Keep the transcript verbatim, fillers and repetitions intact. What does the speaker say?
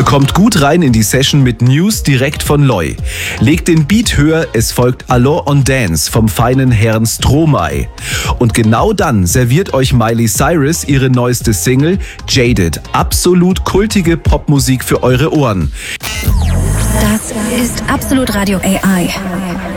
Kommt gut rein in die Session mit News direkt von Loi. Legt den Beat höher, es folgt Allons on Dance vom feinen Herrn Stromae. Und genau dann serviert euch Miley Cyrus ihre neueste Single Jaded. Absolut kultige Popmusik für eure Ohren. Das ist Absolut Radio A I.